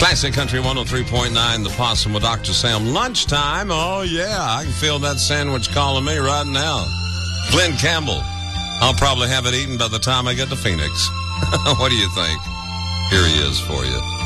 Classic Country 103.9, The Possum with Dr. Sam. Lunchtime. Oh, yeah. I can feel that sandwich calling me right now. Glenn Campbell. I'll probably have it eaten by the time I get to Phoenix. What do you think? Here he is for you.